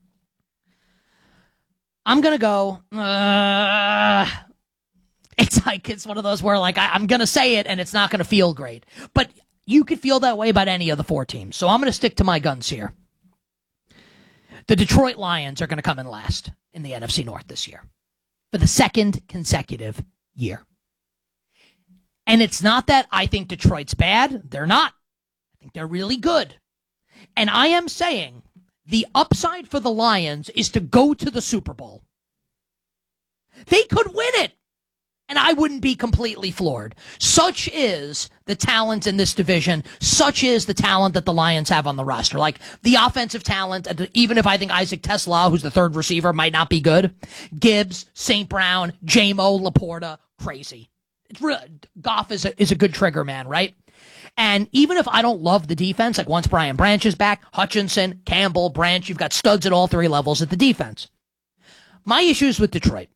I'm going to go, uh, it's like, it's one of those where like, I, I'm going to say it and it's not going to feel great. But you could feel that way about any of the four teams. So I'm going to stick to my guns here. The Detroit Lions are going to come in last in the N F C North this year for the second consecutive year. And it's not that I think Detroit's bad. They're not. I think they're really good. And I am saying the upside for the Lions is to go to the Super Bowl. They could win it, and I wouldn't be completely floored. Such is the talent in this division. Such is the talent that the Lions have on the roster. Like, the offensive talent, even if I think Isaac Tesla, who's the third receiver, might not be good, Gibbs, Saint Brown, J-Mo, Laporta, crazy. It's really, Goff is a, is a good trigger man, right? And even if I don't love the defense, like once Brian Branch is back, Hutchinson, Campbell, Branch, you've got studs at all three levels at the defense. My issues with Detroit.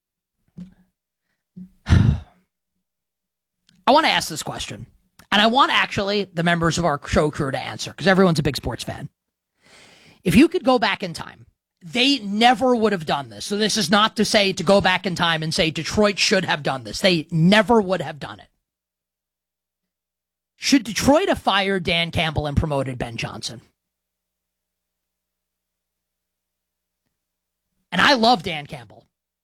I want to ask this question. And I want actually the members of our show crew to answer, because everyone's a big sports fan. If you could go back in time, they never would have done this. So this is not to say to go back in time and say Detroit should have done this. They never would have done it. Should Detroit have fired Dan Campbell and promoted Ben Johnson? And I love Dan Campbell.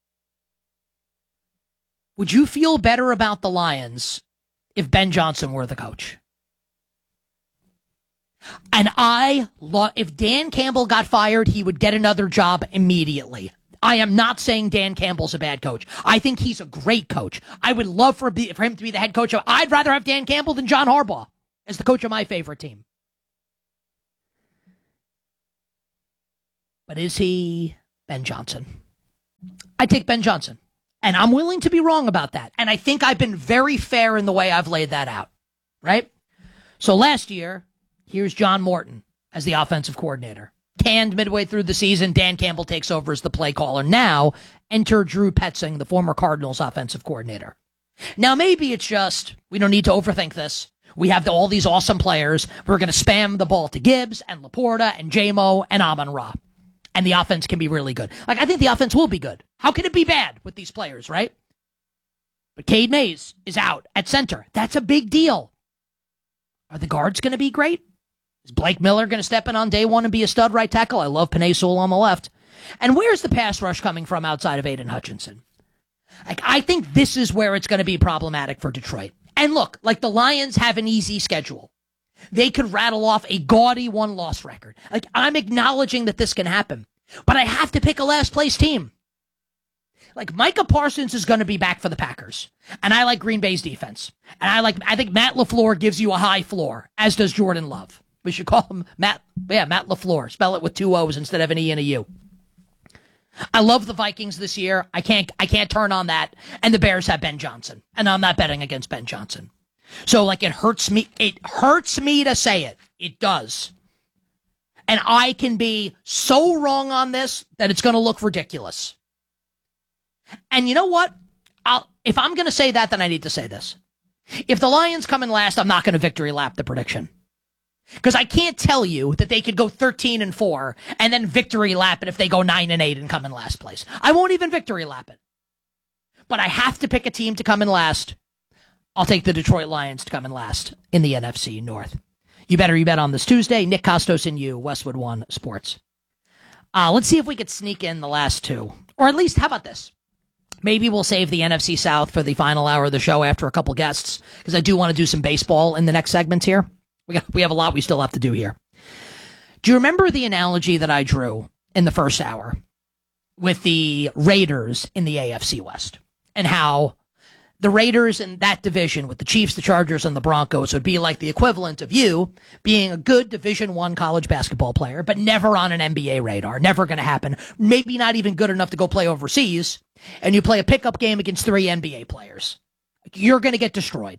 Would you feel better about the Lions if Ben Johnson were the coach? And I love, if Dan Campbell got fired, he would get another job immediately. I am not saying Dan Campbell's a bad coach. I think he's a great coach. I would love for, for him to be the head coach. Of, I'd rather have Dan Campbell than John Harbaugh as the coach of my favorite team. But is he Ben Johnson? I take Ben Johnson. And I'm willing to be wrong about that. And I think I've been very fair in the way I've laid that out. Right? So last year, here's John Morton as the offensive coordinator. Canned midway through the season, Dan Campbell takes over as the play caller. Now, enter Drew Petzing, the former Cardinals offensive coordinator. Now, maybe it's just, we don't need to overthink this. We have the, all these awesome players. We're going to spam the ball to Gibbs and Laporta and J-Mo and Amon-Ra. And the offense can be really good. Like, I think the offense will be good. How can it be bad with these players, right? But Cade Mays is out at center. That's a big deal. Are the guards going to be great? Is Blake Miller going to step in on day one and be a stud right tackle? I love Penei Sewell on the left. And where's the pass rush coming from outside of Aiden Hutchinson? Like, I think this is where it's going to be problematic for Detroit. And look, like the Lions have an easy schedule. They could rattle off a gaudy one-loss record. Like, I'm acknowledging that this can happen. But I have to pick a last-place team. Like, Micah Parsons is going to be back for the Packers. And I like Green Bay's defense. And I like, I think Matt LaFleur gives you a high floor, as does Jordan Love. We should call him Matt, yeah, Matt LaFleur. Spell it with two O's instead of an E and a U. I love the Vikings this year. I can't, I can't turn on that. And the Bears have Ben Johnson. And I'm not betting against Ben Johnson. So, like, it hurts me. It hurts me to say it. It does. And I can be so wrong on this that it's going to look ridiculous. And you know what? I'll, if I'm going to say that, then I need to say this. If the Lions come in last, I'm not going to victory lap the prediction. Because I can't tell you that they could go thirteen and four and then victory lap it if they go nine and eight and come in last place. I won't even victory lap it. But I have to pick a team to come in last. I'll take the Detroit Lions to come in last in the N F C North. You better you bet on this Tuesday. Nick Costos and you, Westwood One Sports. Uh, let's see if we could sneak in the last two. Or at least, how about this? Maybe we'll save the N F C South for the final hour of the show after a couple guests, because I do want to do some baseball in the next segments here. We got, we have a lot we still have to do here. Do you remember the analogy that I drew in the first hour with the Raiders in the A F C West? And how the Raiders in that division with the Chiefs, the Chargers, and the Broncos would be like the equivalent of you being a good Division One college basketball player, but never on an N B A radar. Never going to happen. Maybe not even good enough to go play overseas. And you play a pickup game against three N B A players. You're going to get destroyed.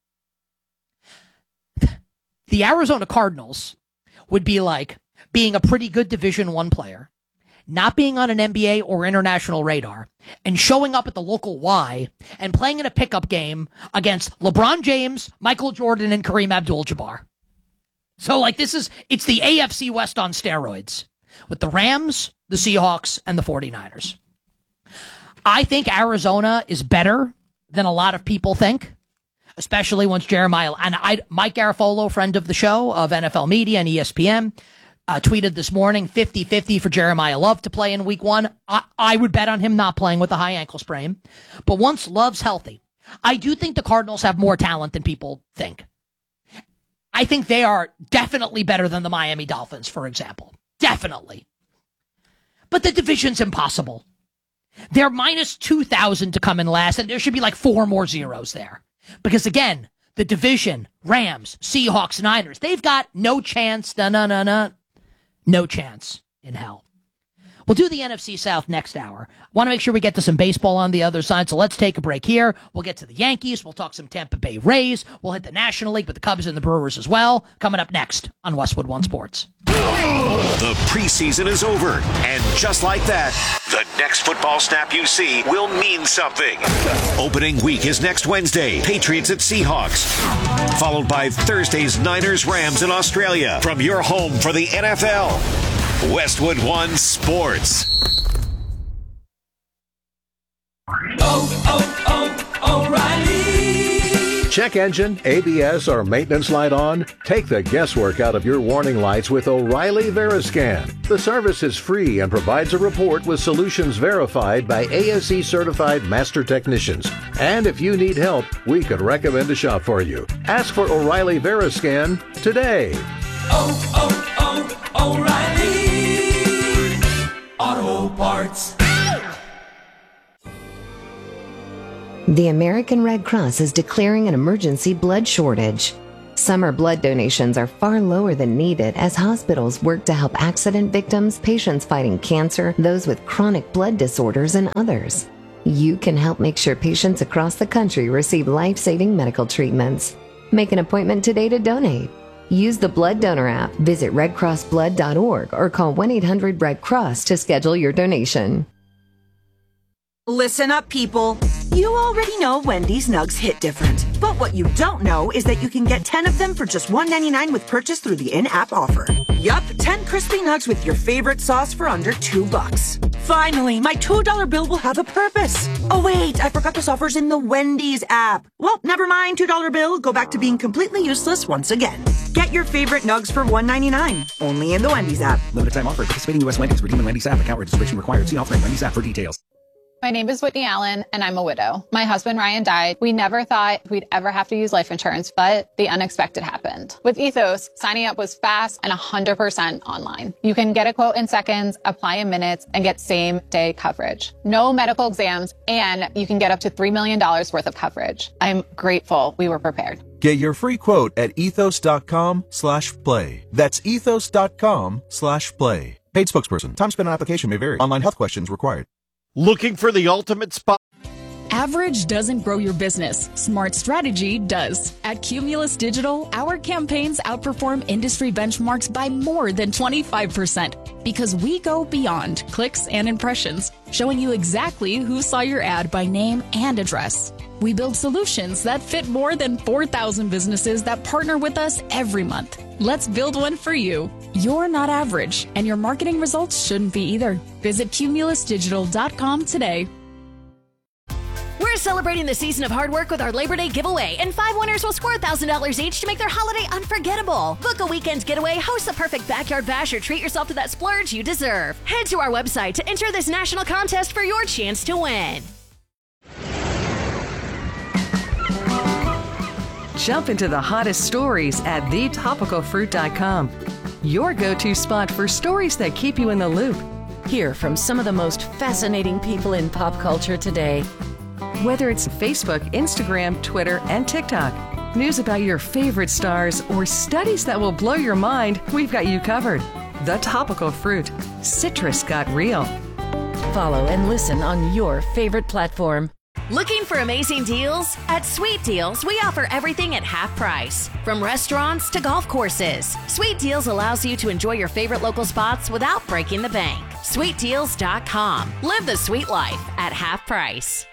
The Arizona Cardinals would be like being a pretty good Division One player, not being on an N B A or international radar, and showing up at the local Y and playing in a pickup game against LeBron James, Michael Jordan, and Kareem Abdul-Jabbar. So, like, this is, it's the A F C West on steroids with the Rams, the Seahawks, and the 49ers. I think Arizona is better than a lot of people think. Especially once Jeremiah, and I, Mike Garafolo, friend of the show of N F L Media and E S P N, uh, tweeted this morning fifty-fifty for Jeremiah Love to play in week one. I, I would bet on him not playing with a high ankle sprain. But once Love's healthy, I do think the Cardinals have more talent than people think. I think they are definitely better than the Miami Dolphins, for example. Definitely. But the division's impossible. They're minus two thousand to come in last, and there should be like four more zeros there. Because, again, the division, Rams, Seahawks, Niners, they've got no chance, no, no, no, no, no chance in hell. We'll do the N F C South next hour. Want to make sure we get to some baseball on the other side, so let's take a break here. We'll get to the Yankees. We'll talk some Tampa Bay Rays. We'll hit the National League with the Cubs and the Brewers as well. Coming up next on Westwood One Sports. The preseason is over, and just like that, the next football snap you see will mean something. Opening week is next Wednesday, Patriots at Seahawks, followed by Thursday's Niners Rams in Australia. From your home for the N F L, Westwood One Sports. Oh, oh, oh, O'Reilly. Check engine, A B S, or maintenance light on? Take the guesswork out of your warning lights with O'Reilly Veriscan. The service is free and provides a report with solutions verified by A S E certified master technicians. And if you need help, we could recommend a shop for you. Ask for O'Reilly Veriscan today. Oh, oh, oh, O'Reilly Auto Parts. The American Red Cross is declaring an emergency blood shortage. Summer blood donations are far lower than needed as hospitals work to help accident victims, patients fighting cancer, those with chronic blood disorders, and others. You can help make sure patients across the country receive life-saving medical treatments. Make an appointment today to donate. Use the Blood Donor app, visit red cross blood dot org, or call one eight hundred red cross to schedule your donation. Listen up, people. You already know Wendy's Nugs hit different. But what you don't know is that you can get ten of them for just one ninety-nine with purchase through the in-app offer. Yup, ten crispy nugs with your favorite sauce for under two bucks. Finally, my two dollar bill will have a purpose. Oh wait, I forgot this offer's in the Wendy's app. Well, never mind, two dollar bill, go back to being completely useless once again. Get your favorite nugs for one ninety-nine, only in the Wendy's app. Limited time offer. Participating U S Wendy's. Redeem in Wendy's app. Account registration required. See offering Wendy's app for details. My name is Whitney Allen, and I'm a widow. My husband, Ryan, died. We never thought we'd ever have to use life insurance, but the unexpected happened. With Ethos, signing up was fast and one hundred percent online. You can get a quote in seconds, apply in minutes, and get same-day coverage. No medical exams, and you can get up to three million dollars worth of coverage. I'm grateful we were prepared. Get your free quote at ethos.com slash play. That's ethos.com slash play. Paid spokesperson. Time spent on application may vary. Online health questions required. Looking for the ultimate spot? Average doesn't grow your business. Smart strategy does. At Cumulus Digital, our campaigns outperform industry benchmarks by more than twenty-five percent because we go beyond clicks and impressions, showing you exactly who saw your ad by name and address. We build solutions that fit more than four thousand businesses that partner with us every month. Let's build one for you. You're not average, and your marketing results shouldn't be either. Visit cumulus digital dot com today. We're celebrating the season of hard work with our Labor Day giveaway, and five winners will score one thousand dollars each to make their holiday unforgettable. Book a weekend getaway, host the perfect backyard bash, or treat yourself to that splurge you deserve. Head to our website to enter this national contest for your chance to win. Jump into the hottest stories at the topical fruit dot com. Your go-to spot for stories that keep you in the loop. Hear from some of the most fascinating people in pop culture today. Whether it's Facebook, Instagram, Twitter, and TikTok, news about your favorite stars, or studies that will blow your mind, we've got you covered. The Topical Fruit. Citrus got real. Follow and listen on your favorite platform. Looking for amazing deals? At Sweet Deals, we offer everything at half price. From restaurants to golf courses, Sweet Deals allows you to enjoy your favorite local spots without breaking the bank. sweet deals dot com. Live the sweet life at half price.